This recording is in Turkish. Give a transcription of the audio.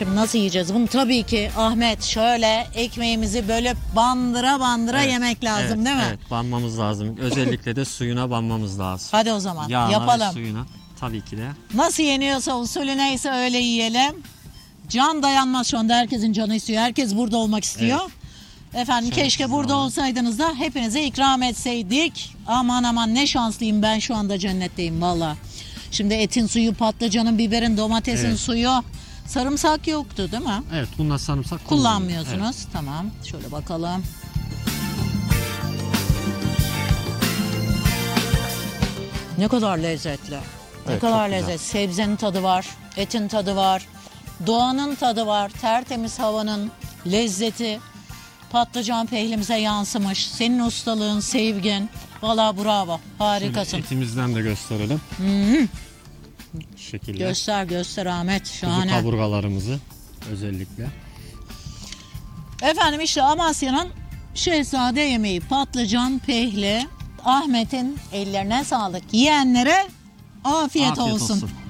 Şimdi nasıl yiyeceğiz bunu? Tabii ki Ahmet şöyle ekmeğimizi böyle bandıra bandıra yemek lazım değil mi? Evet, banmamız lazım. Özellikle de suyuna banmamız lazım. Hadi o zaman Yağına yapalım. ve suyuna tabii ki de. Nasıl yeniyorsa usulü neyse öyle yiyelim. Can dayanmaz şu anda, herkesin canı istiyor. Herkes burada olmak istiyor. Efendim keşke burada olsaydınız da hepinize ikram etseydik. Aman aman ne şanslıyım ben, şu anda cennetteyim valla. Şimdi etin suyu, patlıcanın, biberin, domatesin suyu. Sarımsak yoktu değil mi? Evet, bunlar sarımsak Kullanmıyorsunuz. Evet. Tamam. Şöyle bakalım. Ne kadar lezzetli. Ne kadar lezzetli. Sebzenin tadı var, etin tadı var, doğanın tadı var, tertemiz havanın lezzeti patlıcan pehlimize yansımış. Senin ustalığın, sevgin. Vallahi bravo. Harikasın. Şimdi etimizden de gösterelim. Şu şekilde. Göster Ahmet. Şahane. Kuzu kaburgalarımızı özellikle. Efendim işte Amasya'nın şehzade yemeği patlıcan pehli. Ahmet'in ellerine sağlık. Yiyenlere afiyet olsun.